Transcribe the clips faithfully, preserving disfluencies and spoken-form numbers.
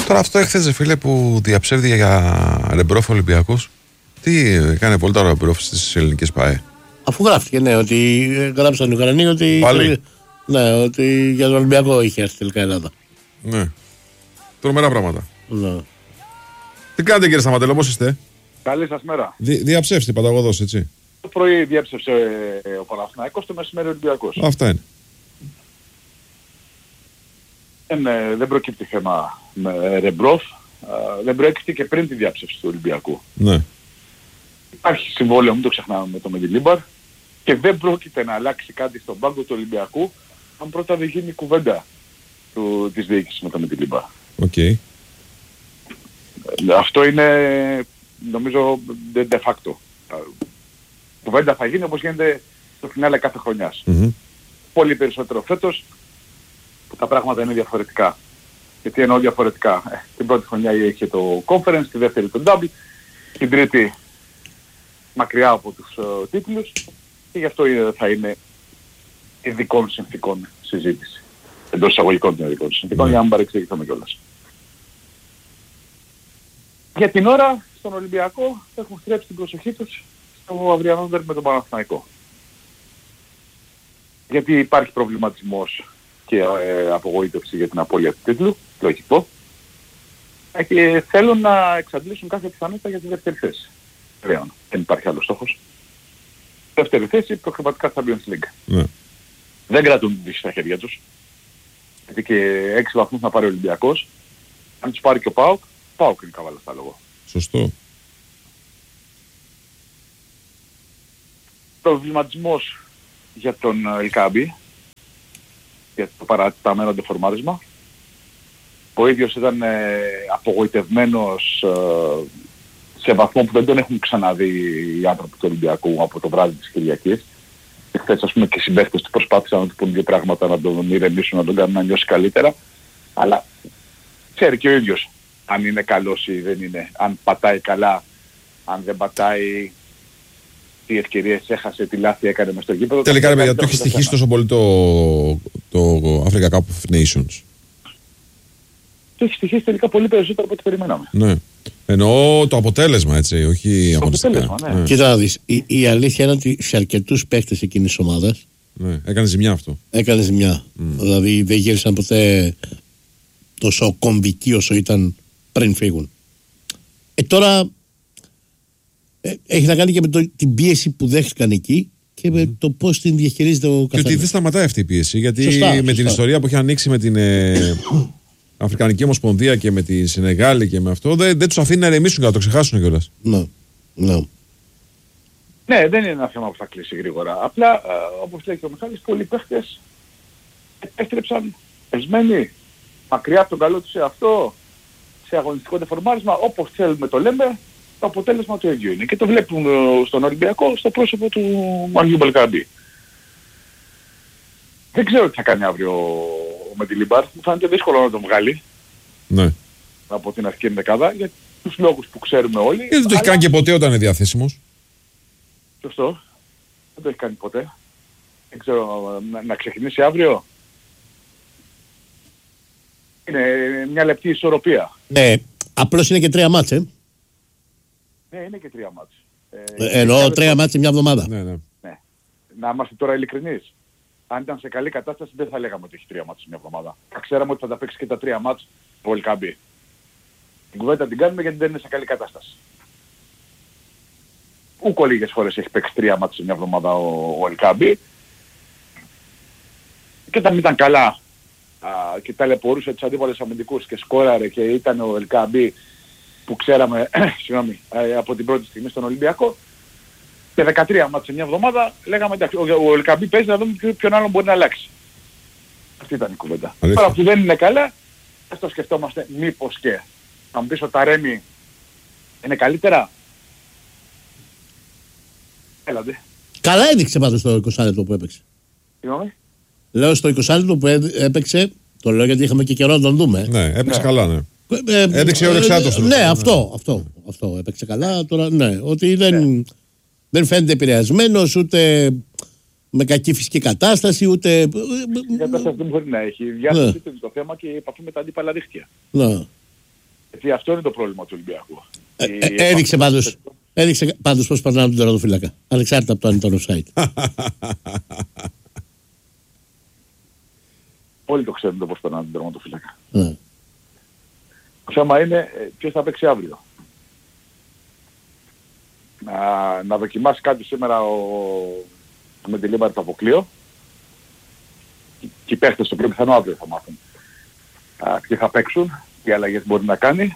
Τώρα αυτό έχθεζε φίλε που διαψεύδει για Ρεμπρόφ Ολυμπιακός. Τι έκανε πολύ τώρα ο Ρεμπρόφ στις ελληνικές ΠΑΕ. Αφού γράφτηκε, ναι, ότι γράψαν οι Ουκρανοί ότι. Πάλι. Ναι, ότι για τον Ολυμπιακό είχε έρθει τελικά η Ελλάδα. Ναι. Τρομερά πράγματα. Ναι. Τι κάνετε κύριε Σταματέλο, πώς είστε? Καλή σας μέρα. Δι, διαψεύστε πανταγωδός, έτσι. Το πρωί διέψευσε ο Παναθηναϊκός, το μεσημέρι ο Ολυμπιακός. Αυτά είναι. Δεν, δεν προκύπτει θέμα με Ρεμπρόφ, δεν προέκυψε και πριν τη διάψευση του Ολυμπιακού. Ναι. Υπάρχει συμβόλαιο, μην το ξεχνάμε, με το Μεντιλίμπαρ και δεν πρόκειται να αλλάξει κάτι στον πάγκο του Ολυμπιακού αν πρώτα δεν γίνει κουβέντα του, της διοίκησης με το Μεντιλίμπαρ. Οκ. Okay. Αυτό είναι νομίζω de facto. Κουβέντα θα γίνει όπως γίνεται στο φινάλε κάθε χρονιάς. Mm-hmm. Πολύ περισσότερο φέτος που τα πράγματα είναι διαφορετικά. Γιατί εννοώ διαφορετικά. Ε, την πρώτη χρονιά είχε το conference, τη δεύτερη το double, την τρίτη μακριά από τους uh, τίτλους και γι' αυτό θα είναι ειδικών συνθήκων συζήτηση. Εντός εισαγωγικών των ειδικών συνθήκων, mm. για να μην παρεξηγηθούμε κιόλας. Για την ώρα, στον Ολυμπιακό έχουν στρέψει την προσοχή τους στο αυριανό ντέρμπι με τον Παναθηναϊκό. Γιατί υπάρχει προβληματισμός και ε, απογοήτευση για την απώλεια του τίτλου, λογικό. Ε, και θέλουν να εξαντλήσουν κάθε πιθανότητα για τη δεύτερη θέση. Πλέον, δεν υπάρχει άλλος στόχος. Δεύτερη θέση, προκριματικά Champions League. Ναι. Δεν κρατούν την τύχη στα χέρια τους. Γιατί και έξι βαθμούς να πάρει ο Ολυμπιακός. Αν τους πάρει και ο ΠΑΟΚ, ΠΑΟΚ είναι καβάλα στα λόγω. Σωστό. Προβληματισμός για τον Ελκάμπη, για το παραταμένο ντεφορμάρισμα. Ο ίδιος ήταν ε, απογοητευμένος ε, σε βαθμό που δεν τον έχουν ξαναδεί οι άνθρωποι του Ολυμπιακού από το βράδυ της Κυριακής. Χθες ας πούμε και οι συμπαίχτες του προσπάθησαν να του πούν δύο πράγματα, να τον ηρεμήσουν, να τον κάνουν να νιώσει καλύτερα. Αλλά ξέρει και ο ίδιος αν είναι καλός ή δεν είναι, αν πατάει καλά, αν δεν πατάει, τι ευκαιρίες έχασε, τι λάθη έκανε μες στο γήπεδο. Τελικά ρε παιδιά, το έχει στοιχήσει τόσο πολύ το, το Africa Cup of Nations. Το έχει στοιχήσει τελικά πολύ περισσότερο από ό,τι περιμέναμε. Ναι. Εννοώ το αποτέλεσμα, έτσι, όχι το αγωνιστικά. αποτέλεσμα, ναι. Ναι. Κοίτα να δεις, η, η αλήθεια είναι ότι σε αρκετούς παίχτες εκείνης της ομάδας ναι, έκανε ζημιά αυτό. έκανε ζημιά. Mm. Δηλαδή δεν γύρισαν ποτέ τόσο κομβικοί όσο ήταν πριν φύγουν. Ε, τώρα ε, έχει να κάνει και με το, την πίεση που δέχτηκαν εκεί και με mm. το πώς την διαχειρίζεται ο καθένας. Και ότι δεν σταματάει αυτή η πίεση, γιατί σωστά, με σωστά. την ιστορία που έχει ανοίξει με την ε, Αφρικανική Ομοσπονδία και με τη Σενεγάλη και με αυτό, δεν, δεν τους αφήνει να ηρεμήσουν και να το ξεχάσουν κιόλας. Ναι, ναι. Ναι, δεν είναι ένα θέμα που θα κλείσει γρήγορα. Απλά, ε, όπως λέει και ο Μιχάλης, πολλοί παίχτες επέστρεψαν εσμένοι, μακριά από τον καλό τους σε αυτό, σε αγωνιστικό δεφορμάρισμα, όπως θέλουμε το λέμε, το αποτέλεσμα του ίδιου είναι. Και το βλέπουν στον Ολυμπιακό, στο πρόσωπο του Μαριού Μπελκαμπή. Δεν ξέρω τι θα κάνει αύριο ο Μεντιλίμπαρ, μου φαίνεται δύσκολο να τον βγάλει. Ναι. Από την αρχική δεκάδα, για τους λόγους που ξέρουμε όλοι. Γιατί δεν το έχει κάνει και ποτέ όταν είναι διαθέσιμος. Σωστό. Δεν το έχει κάνει ποτέ. Δεν ξέρω, να, να ξεκινήσει αύριο. Είναι μια λεπτή ισορροπία. Ναι, απλώς είναι και τρία μάτς, ε. Ναι, είναι και τρία μάτς. Ε, εννοώ τρία μάτς σε μια εβδομάδα. Ναι, ναι. Ναι. Να είμαστε τώρα ειλικρινείς. Αν ήταν σε καλή κατάσταση δεν θα λέγαμε ότι έχει τρία μάτς σε μια εβδομάδα. Θα ξέραμε ότι θα τα παίξει και τα τρία μάτς ο Ελκάμπη. Την κουβέντα την κάνουμε γιατί δεν είναι σε καλή κατάσταση. Ούκο λίγες φορές έχει παίξει τρία μάτς σε μια εβδομάδα ο, ο Ελκάμπη. Και όταν ήταν καλά α, και ταλαιπωρούσε τους αντίπαλους αμυντικούς και σκόραρε και ήταν ο Ελκάμπη που ξέραμε συγγνώμη, από την πρώτη στιγμή στον Ολυμπιακό, και δεκατρία μάτς σε μια εβδομάδα λέγαμε εντάξει, ο, ο Ελκαμπή παίζει να δούμε ποιον άλλον μπορεί να αλλάξει. Αυτή ήταν η κουβέντα. Αλήθεια. Τώρα που δεν είναι καλά, ας το σκεφτόμαστε μήπως και. Θα μου πεις ο Ταρέμι είναι καλύτερα. Έλατε. Καλά έδειξε πάντως το είκοσι λεπτό που έπαιξε. Συγγνώμη. Λέω στο είκοσι λεπτό που έπαιξε, το λέω γιατί είχαμε και καιρό να τον δούμε. Ναι, έπαιξε Ναι. καλά, ναι. Ε, Έδειξε ο Ρεξάτος. Ναι, ναι, αυτό, αυτό, αυτό έπαιξε καλά. Τώρα, ναι, ότι δεν, ναι. δεν φαίνεται επηρεασμένος ούτε με κακή φυσική κατάσταση, ούτε... Η κατάσταση δεν μπορεί να έχει. Η διάθεση ναι. του το θέμα και η επαφή με τα αντίπαλα δίχτυα. Ναι. Γιατί αυτό είναι το πρόβλημα του Ολυμπιακού. Ε, ε, έδειξε πάντως, έδειξε πάντως πώς περνάνε τον τερματοφύλακα. Ανεξάρτητα από το αν ήταν offside. Όλοι το ξέρουν το πώς περνάνε τον τερματοφύλακα. Ναι. Το θέμα είναι ποιος θα παίξει αύριο. Να, να δοκιμάσει κάτι σήμερα ο, με τη Λίμπαρ το αποκλείο. Και οι παίχτες το πιο πιθανό αύριο θα μάθουν. Α, ποιοι θα παίξουν, τι αλλαγές μπορεί να κάνει.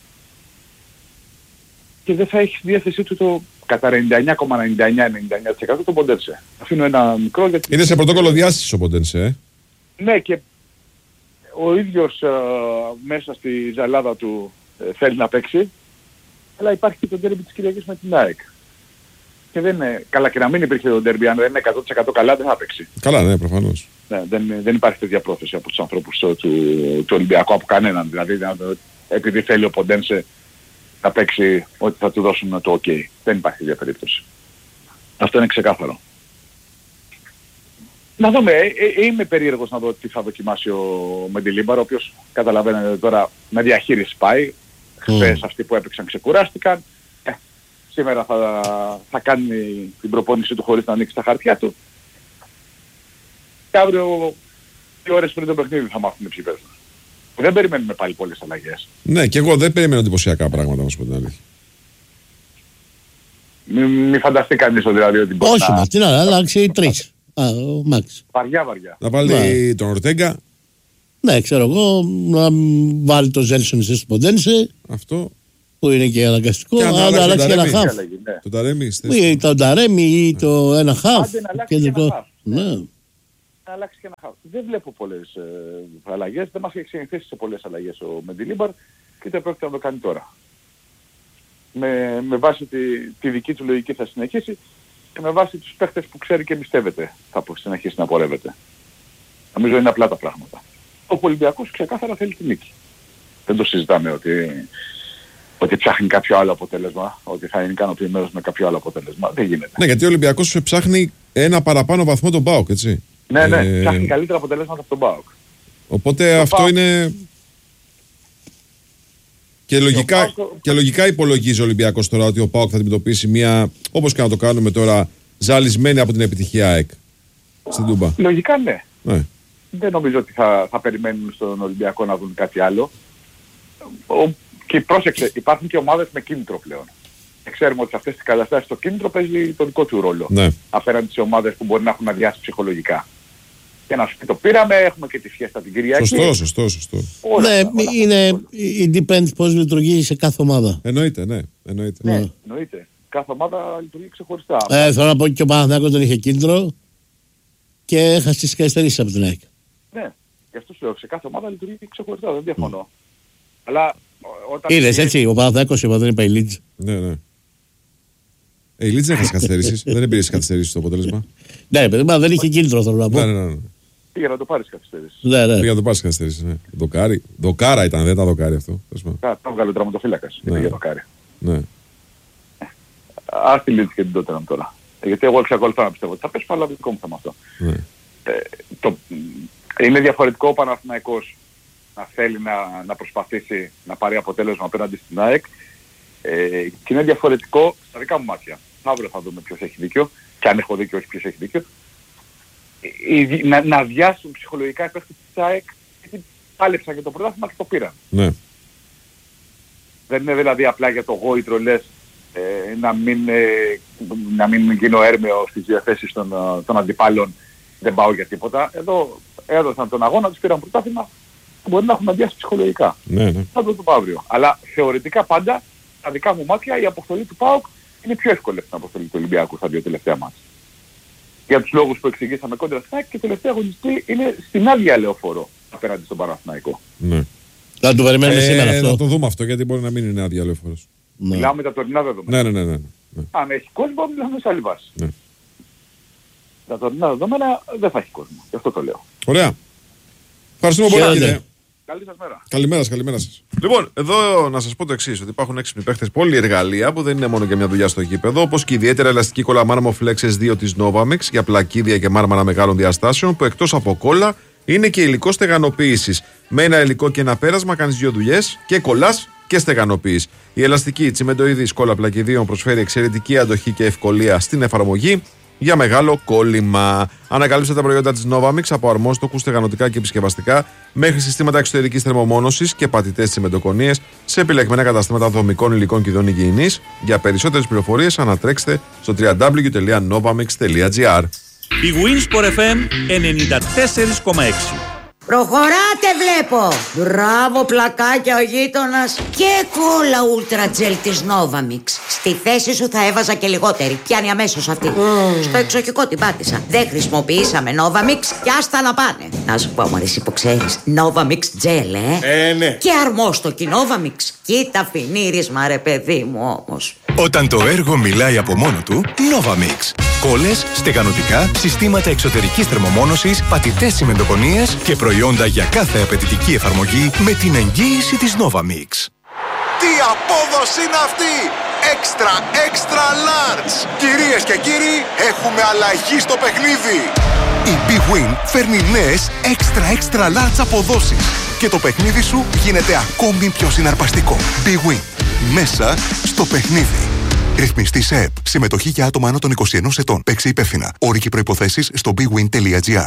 Και δεν θα έχει στη διάθεσή του το κατά ενενήντα εννιά κόμμα ενενήντα εννιά ενενήντα εννιά τοις εκατό το Ποντένσε. Αφήνω ένα μικρό γιατί... Είναι σε πρωτόκολλο διάστησης ο Ποντένσε, ε. Ναι, και ο ίδιος α, μέσα στη ζαλάδα του ε, θέλει να παίξει, αλλά υπάρχει και το ντέρμπι της Κυριακής με την ΑΕΚ. Και δεν είναι, καλά και να μην υπήρχε το ντέρμπι, αν δεν είναι εκατό τοις εκατό καλά δεν θα παίξει. Καλά, ναι, προφανώς. Ναι, δεν, δεν υπάρχει τέτοια πρόθεση από τους ανθρώπους του, του, του Ολυμπιακού, από κανέναν. Δηλαδή, επειδή θέλει ο Ποντένσε να παίξει ότι θα του δώσουν το OK. Δεν υπάρχει τέτοια περίπτωση. Αυτό είναι ξεκάθαρο. Να δούμε, ε, ε, είμαι περίεργος να δω τι θα δοκιμάσει ο Μεντιλίμπαρ, ο οποίος καταλαβαίνετε τώρα με διαχείριση πάει. Χθες mm. αυτοί που έπαιξαν ξεκουράστηκαν. Ε, σήμερα θα, θα κάνει την προπόνηση του χωρίς να ανοίξει τα χαρτιά του. Και αύριο, δύο ώρες πριν το παιχνίδι θα μάθουμε ποιοι παίζουν. Δεν περιμένουμε πάλι πολλές αλλαγές. Ναι, και εγώ δεν περιμένω εντυπωσιακά πράγματα, να σου πω την αλήθεια. Μην μη φανταστεί κανείς ότι δηλαδή ότι μπορεί όχι, να... Όχι, τι να αλλάξει τρεις. Α, ο Μάξ. Βαριά, βαριά. Να βάλει ναι. τον Ορτέγκα. Ναι, ξέρω εγώ, να βάλει το Ζέλσον στο Ποντένσε. Αυτό. Που είναι και αναγκαστικό. Και αν να αλλάξει και ένα χαφ. Το Ταρέμι. Ή το Ταρέμι ή το ένα χαφ. Άντε να αλλάξει και ένα χαφ. Ναι. Να αλλάξει και ένα χαφ. Δεν βλέπω πολλές ε, αλλαγές. Δεν μας έχει συνηθίσει σε πολλές αλλαγές ο Μεντιλίμπαρ και το πρόκειται να το κάνει τώρα. Με, με βάση τη, τη δική του λογική θα συνεχίσει και με βάση τους παίχτες που ξέρει και εμπιστεύεται θα συνεχίσει να πορεύεται. Νομίζω είναι απλά τα πράγματα. Ο Ολυμπιακός ξεκάθαρα θέλει τη νίκη. Δεν το συζητάμε ότι, ότι ψάχνει κάποιο άλλο αποτέλεσμα, ότι θα είναι ικανοποιημένος με κάποιο άλλο αποτέλεσμα. Δεν γίνεται. Ναι, γιατί ο Ολυμπιακός ψάχνει ένα παραπάνω βαθμό τον ΠΑΟΚ, έτσι. Ναι, ναι, ε... ψάχνει καλύτερα αποτελέσματα από τον ΠΑΟΚ. Οπότε το αυτό ΠΑΟΚ... είναι... Και λογικά, ΠΑΟΚ... και λογικά υπολογίζει ο Ολυμπιακός τώρα ότι ο ΠΑΟΚ θα αντιμετωπίσει μια, όπως και να το κάνουμε τώρα, ζαλισμένη από την επιτυχία ΑΕΚ στην Τούμπα. Λογικά ναι. ναι. Δεν νομίζω ότι θα, θα περιμένουν στον Ολυμπιακό να δουν κάτι άλλο. Ο, και πρόσεξε, υπάρχουν και ομάδες με κίνητρο πλέον. Ξέρουμε ότι σε αυτές τις καταστάσεις το κίνητρο παίζει τον δικό του ρόλο. Ναι. Απέναντι σε ομάδες που μπορεί να έχουν αδειάσει ψυχολογικά. Και να σου πει το πήραμε, έχουμε και τη φιέστα την Κυριακή. Σωστό, σωστό, σωστό. Όλα, ναι, όλα, είναι, depends πώς λειτουργεί σε κάθε ομάδα. Εννοείται, ναι. Εννοείται. Ναι, ναι. εννοείται. Κάθε ομάδα λειτουργεί ξεχωριστά. Ε, θέλω να πω και ο Παναθηναϊκός δεν είχε κίνητρο και έχασε τις καθυστερήσεις από την ΑΕΚ. Ναι, γι' αυτό σου λέω, σε κάθε ομάδα λειτουργεί ξεχωριστά, δεν διαφωνώ. Mm. Αλλά όταν... Είδες έτσι, ο Παναθηναϊκός είπα, δεν είπα η Λίτζ. Ναι, ναι. Ε, η Λίτζ δεν έχασε καθυστερήσεις, δεν πήρε καθυστερήσεις το αποτέλεσμα. Ναι, παιδί, μα δεν είχε κίνητρο, θέλω να πω. Ναι, ναι, ναι. Πήγα να το πάρεις καθυστερήσεις. Ναι, ναι. Πήγα να το πάρεις καθυστερήσεις, ναι. Δοκάρι. Δοκάρα ήταν, δεν ήταν δοκάρι αυτό. Κα, το βγάλε ο τραυματοφύλακας, ναι. για δοκάρι. Ναι. Ας τη Λίτζ και την τότε τώρα. Γιατί εγώ εξακολουθώ να πιστεύω ότι θα πέσω, αλλά δικό μου θέμα αυτό. Ναι. Ε, το, είναι διαφορετικό ο Παναθηναϊκός να θέλει να, να προσπαθήσει να πάρει αποτέλεσμα απέναντι στην ΑΕΚ ε, και είναι διαφορετικό στα δικά μου μάτια. Αύριο θα δούμε ποιος έχει δίκιο και αν έχω δίκιο όχι ποιος έχει δίκιο. Ε, να, να αδειάσουν ψυχολογικά οι παίκτες της ΑΕΚ γιατί πάλεψαν και το πρωτάθλημα και το πήραν. Ναι. Δεν είναι δηλαδή απλά για το γόητρο λες ε, να, μην, ε, να μην γίνω έρμεο στις διαθέσεις των, των αντιπάλων. Δεν πάω για τίποτα. Εδώ έδωσαν τον αγώνα, τους πήραν πρωτάθλημα. Μπορεί να έχουν αδειάσει ψυχολογικά. Ναι, ναι. Θα το δούμε αύριο. Αλλά θεωρητικά πάντα, στα δικά μου μάτια, η αποστολή του ΠΑΟΚ είναι πιο εύκολη από την αποστολή του Ολυμπιακού στα δύο τελευταία μάτια. Για τους λόγους που εξηγήσαμε κόντρα στην ΑΕΚ και τελευταία αγωνιστή είναι στην άδεια λεωφόρο απέναντι στον Παναθηναϊκό. Ναι. Θα το περιμένουμε ε, σήμερα αυτό. Να το δούμε αυτό γιατί μπορεί να μην είναι άδεια λεωφόρος. Ναι. Μιλάμε τα τωρινά δεδομένα. Ναι, ναι, ναι, ναι, ναι. Αν έχει κόσμο, μιλάμε σε άλλη βάση. Ναι. Τα τωρινά δεδομένα δεν θα έχει κόσμο. Γι' αυτό το λέω. Ωραία. Ευχαριστούμε πολύ, κύριε. Καλή σας μέρα. Καλημέρα σας, καλημέρα σας. Λοιπόν, εδώ να σας πω το εξής: ότι υπάρχουν έξυπνοι παίχτες πολυεργαλεία που δεν είναι μόνο για μια δουλειά στο γήπεδο, όπως και ιδιαίτερα ελαστική κόλλα Marmo Flex ες δύο της Novamix για πλακίδια και μάρμαρα μεγάλων διαστάσεων, που εκτός από κόλλα είναι και υλικό στεγανοποίησης. Με ένα υλικό και ένα πέρασμα κάνεις δύο δουλειές και κολλάς και στεγανοποίηση. Η ελαστική τσιμεντοειδή κόλλα πλακιδίων προσφέρει εξαιρετική αντοχή και ευκολία στην εφαρμογή για μεγάλο κόλλημα. Ανακαλύψτε τα προϊόντα της Novamix από αρμόστοκους, στεγανοτικά και επισκευαστικά μέχρι συστήματα εξωτερικής θερμομόνωσης και πατητές τσιμεντοκονίες σε επιλεγμένα καταστήματα δομικών υλικών και ειδών υγιεινής. Για περισσότερες πληροφορίες ανατρέξτε στο double-u double-u double-u τελεία novamix τελεία gr. Η Winsport εφ εμ ενενήντα τέσσερα κόμμα έξι. Προχωράτε βλέπω. Μπράβο πλακάκια ο γείτονας. Και κόλλα Ultra Gel της Novamix. Στη θέση σου θα έβαζα και λιγότερη. Πιάνει αμέσως αυτή. mm. Στο εξοχικό την πάτησα. Δεν χρησιμοποιήσαμε Novamix και άστα να πάνε. Να σου πω μωρέ εσύ που ξέρεις, Novamix Gel ε, ε ναι. Και αρμόστοκι Novamix. Κοίτα φινίρισμα ρε παιδί μου όμως. Όταν το έργο μιλάει από μόνο του, Novamix. Κόλλες, στεγανοτικά, συστήματα εξωτερικής θερμομόνωσης, πατητές τσιμεντοκονίες και προϊόντα για κάθε απαιτητική εφαρμογή με την εγγύηση της Novamix. Τι απόδοση είναι αυτή! Extra, extra large! Κυρίες και κύριοι, έχουμε αλλαγή στο παιχνίδι! Η Big Win φέρνει νέες extra, extra large αποδόσεις και το παιχνίδι σου γίνεται ακόμη πιο συναρπαστικό. Big Win. Μέσα στο παιχνίδι. Ρυθμιστή σε ΕΠ. Συμμετοχή για άτομα άνω των είκοσι ενός ετών. Παίξε υπεύθυνα. Όροι και προϋποθέσεις στο bigwin τελεία gr.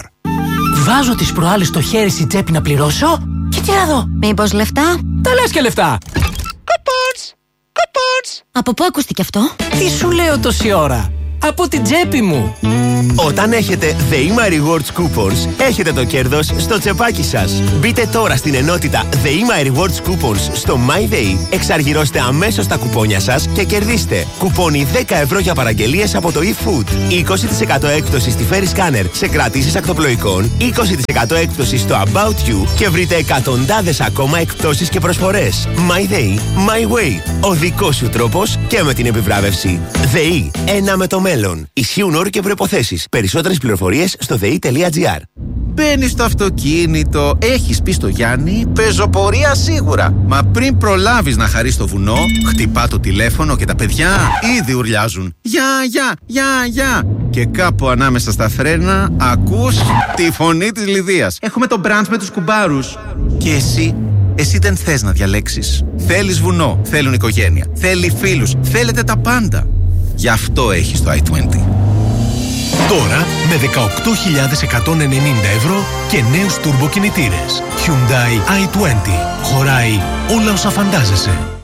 Βάζω τις προάλλες στο χέρι στην τσέπη να πληρώσω και τι να δω. Μήπως λεφτά? Τα λες και λεφτά. Κουπόνς! Κουπόνς! Από πού ακούστηκε αυτό? Τι σου λέω τόση ώρα? Από την τσέπη μου. Όταν έχετε ΔΕΗΜΑ Rewards Coupons, έχετε το κέρδος στο τσεπάκι σας. Μπείτε τώρα στην ενότητα ΔΕΗΜΑ Rewards Coupons στο MyDay, εξαργυρώστε αμέσως τα κουπόνια σας και κερδίστε κουπόνι δέκα ευρώ για παραγγελίες από το eFood, είκοσι τοις εκατό έκπτωση στη Ferry Scanner σε κρατήσεις ακτοπλοϊκών, είκοσι τοις εκατό έκπτωση στο About You και βρείτε εκατοντάδες ακόμα εκπτώσεις και προσφορές. MyDay, My Way. Ο δικός σου τρόπος και με την επιβράβευση. ΔΕΗ, ένα με το μέλλον. Ισχύουν όροι και προϋποθέσεις. Περισσότερες πληροφορίες στο δε ι τελεία τζι άρ. Μπαίνεις στο αυτοκίνητο, έχεις πει στο Γιάννη, πεζοπορία σίγουρα. Μα πριν προλάβεις να χαρείς το βουνό, χτυπά το τηλέφωνο και τα παιδιά ήδη ουρλιάζουν. Γεια, γεια, γεια, γεια. Και κάπου ανάμεσα στα φρένα ακούς τη φωνή της Λιδίας. Έχουμε το μπραντς με τους κουμπάρους. Και εσύ, εσύ δεν θες να διαλέξεις. Θέλεις βουνό, θέλουν οικογένεια, θέλει φίλους, θέλετε τα πάντα. Γι' αυτό έχεις το άι είκοσι. Τώρα με δεκαοκτώ χιλιάδες εκατόν ενενήντα ευρώ και νέους τουρμποκινητήρες. Hyundai άι είκοσι. Χωράει όλα όσα φαντάζεσαι.